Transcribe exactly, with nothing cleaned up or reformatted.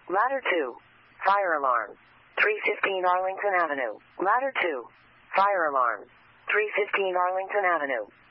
Ladder two. Fire alarm. three fifteen Arlington Avenue. Ladder two. Fire alarm. three fifteen Arlington Avenue.